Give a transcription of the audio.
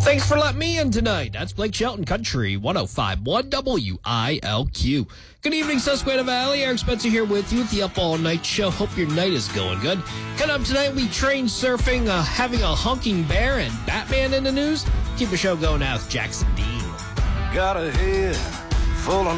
Thanks for letting me in tonight. That's Blake Shelton, Country 105.1 WILQ. Good evening, Susquehanna Valley. Eric Spencer here with you at the Up All Night Show. Hope your night is going good. Coming up tonight, we train surfing, having a honking bear, and Batman in the news. Keep the show going now with Jackson Dean. Got a head full of